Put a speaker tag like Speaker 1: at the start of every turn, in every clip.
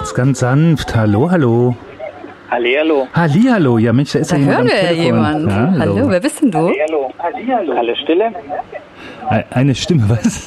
Speaker 1: jetzt ganz sanft. Hallo, hallo.
Speaker 2: Hallihallo.
Speaker 1: Hallihallo. Ja, Mensch, da ist
Speaker 3: Da
Speaker 1: ja jemand
Speaker 3: hören
Speaker 1: am
Speaker 3: wir ja
Speaker 1: Telefon.
Speaker 3: jemanden. Hallo, wer bist denn du?
Speaker 2: Hallihallo. Hallihallo. Kalle Stille.
Speaker 1: Eine Stimme, was?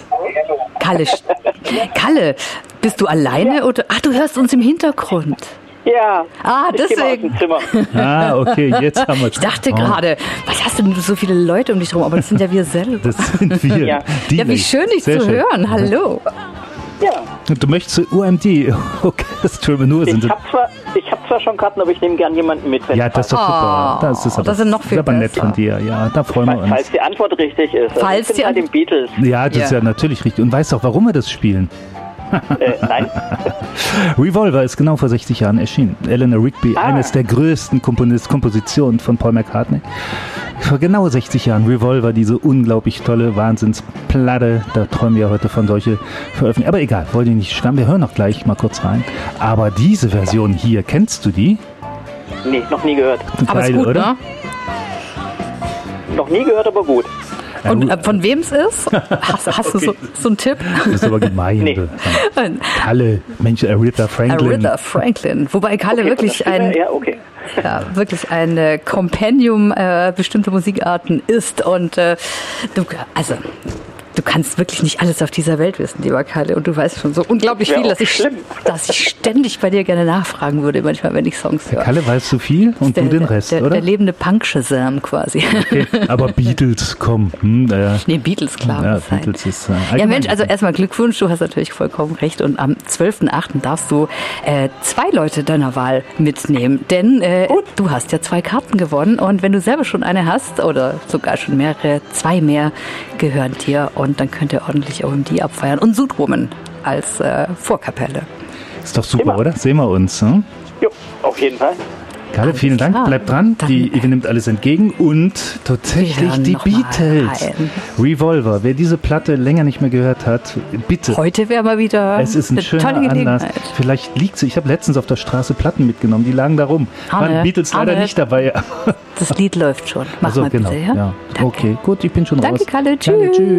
Speaker 3: Kalle, bist du alleine oder? Ach, du hörst uns im Hintergrund.
Speaker 2: Ja.
Speaker 3: Ah,
Speaker 2: Ich geh mal aus
Speaker 3: deswegen.
Speaker 2: dem Zimmer.
Speaker 1: Ah, okay, jetzt haben wir es.
Speaker 3: Ich dachte gerade, was hast du denn so viele Leute um dich rum? Aber das sind ja wir selber.
Speaker 1: Das sind wir.
Speaker 2: Ja.
Speaker 1: Die
Speaker 3: Ja, wie
Speaker 1: nicht.
Speaker 3: schön, dich
Speaker 1: Sehr
Speaker 3: zu
Speaker 1: schön.
Speaker 3: hören. Hallo.
Speaker 2: Ja.
Speaker 1: Du möchtest zu UMD Orchestral nur sind.
Speaker 2: Ich hab zwar schon Karten, aber ich nehme gern jemanden mit. Wenn
Speaker 1: Ja, das ist doch super. Das ist aber,
Speaker 3: das sind noch viel
Speaker 1: aber nett
Speaker 3: besser.
Speaker 1: von dir. Ja, da freuen wir uns.
Speaker 2: Falls die Antwort richtig ist. Also
Speaker 3: Falls
Speaker 2: ich bin
Speaker 3: die
Speaker 2: bei den Beatles.
Speaker 1: Ja, das ist
Speaker 3: Ja.
Speaker 1: ja natürlich richtig. Und weißt auch, warum wir das spielen?
Speaker 2: Nein.
Speaker 1: Revolver ist genau vor 60 Jahren erschienen. Eleanor Rigby, eines der größten Kompositionen von Paul McCartney. Vor genau 60 Jahren Revolver, diese unglaublich tolle Wahnsinnsplatte. Da träumen wir heute von solche Veröffentlichungen. Aber egal, wollte ich nicht stammen. Wir hören noch gleich mal kurz rein. Aber diese Version hier, kennst du die?
Speaker 2: Nee, noch nie gehört.
Speaker 3: Aber ist
Speaker 1: Geil,
Speaker 3: gut,
Speaker 1: oder?
Speaker 3: ne?
Speaker 2: Noch nie gehört, aber gut.
Speaker 3: Und von wem es ist? Hast du so einen Tipp?
Speaker 1: Das ist aber gemein.
Speaker 2: Nee.
Speaker 1: Kalle, Mensch, Aretha Franklin.
Speaker 3: Aretha Franklin. Wobei Kalle wirklich
Speaker 2: Ja, okay.
Speaker 3: wirklich ein Kompendium bestimmter Musikarten ist. Und du kannst wirklich nicht alles auf dieser Welt wissen, lieber Kalle. Und du weißt schon so unglaublich
Speaker 2: Wär
Speaker 3: viel,
Speaker 2: auch schlimm.
Speaker 3: dass ich ständig bei dir gerne nachfragen würde, manchmal, wenn ich Songs höre.
Speaker 1: Kalle weiß zu viel und du den Rest, oder?
Speaker 3: Der lebende Punk-Shazam quasi.
Speaker 1: Okay, aber Beatles, komm.
Speaker 3: Nee, Beatles, klar.
Speaker 1: Ja,
Speaker 3: muss sein.
Speaker 1: Beatles ist
Speaker 3: Ja,
Speaker 1: allgemein.
Speaker 3: Mensch, also erstmal Glückwunsch, du hast natürlich vollkommen recht. Und am 12.08. darfst du 2 Leute deiner Wahl mitnehmen. Denn du hast ja 2 Karten gewonnen. Und wenn du selber schon eine hast oder sogar schon mehrere, 2 mehr gehören dir. Und dann könnt ihr ordentlich OMD abfeiern. Und Sudwoman als Vorkapelle.
Speaker 1: Ist doch super,
Speaker 2: Immer.
Speaker 1: oder? Sehen wir uns. Hm?
Speaker 2: Jo, auf jeden Fall.
Speaker 1: Kalle, vielen Dank.
Speaker 3: klar.
Speaker 1: Bleibt dran.
Speaker 3: Dann-
Speaker 1: Die Eve nimmt alles entgegen. Und
Speaker 3: Wir
Speaker 1: tatsächlich
Speaker 3: hören
Speaker 1: die
Speaker 3: noch mal
Speaker 1: Beatles.
Speaker 3: rein.
Speaker 1: Revolver. Wer diese Platte länger nicht mehr gehört hat, bitte.
Speaker 3: Heute wäre mal wieder
Speaker 1: Es ist ein
Speaker 3: eine
Speaker 1: schöner
Speaker 3: tolle
Speaker 1: Anlass.
Speaker 3: Gelegenheit.
Speaker 1: Vielleicht liegt sie. Ich habe letztens auf der Straße Platten mitgenommen. Die lagen da rum.
Speaker 3: Arne,
Speaker 1: Waren Beatles leider
Speaker 3: Arne.
Speaker 1: nicht dabei.
Speaker 3: Das Lied läuft schon. Mach
Speaker 1: Also
Speaker 3: mal
Speaker 1: genau.
Speaker 3: bitte, ja?
Speaker 1: Ja.
Speaker 3: Danke.
Speaker 1: Okay, gut. Ich bin schon
Speaker 3: Danke,
Speaker 1: raus.
Speaker 3: Kalle.
Speaker 1: Danke,
Speaker 3: Tschüss.